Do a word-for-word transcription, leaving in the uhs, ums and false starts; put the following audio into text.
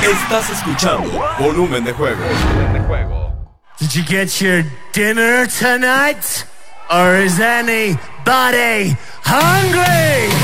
Estás escuchando Volumen de Juego. Volumen de Juego. Did you get your dinner tonight? Or is anybody hungry?